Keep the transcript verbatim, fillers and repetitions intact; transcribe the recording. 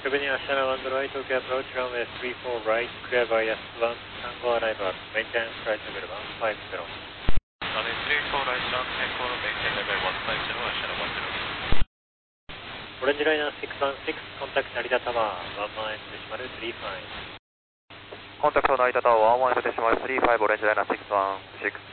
Tribune Ashana one right, okay, approach runway three four right, clear by S one, Tango arrival, maintain flight level one five zero. Runway three four right, land echo, maintain level one five zero, Ashana one zero. Orange liner six one six, contact Narita Tower, one mile decimal three five. Contact Narita Tower one one decimal three five, Orange liner six one six.